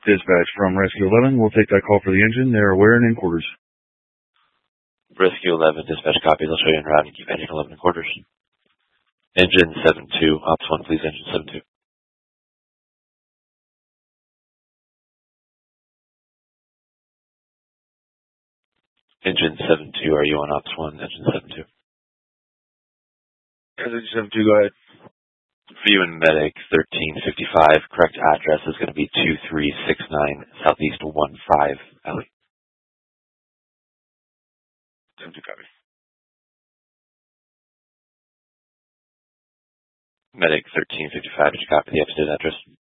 Dispatch from Rescue 11. We'll take that call for the engine. They're aware and in quarters. Rescue 11, dispatch copy. They'll show you en route and keep engine 11 in quarters. Engine 72. Ops 1, please, engine 72. Engine 72, are you on Ops 1, engine 72? Engine 72, go ahead. View and Medic 1355. Correct address is going to be 2369 Southeast 15 Alley. 72 copy. Medic 1355, did you copy the updated address?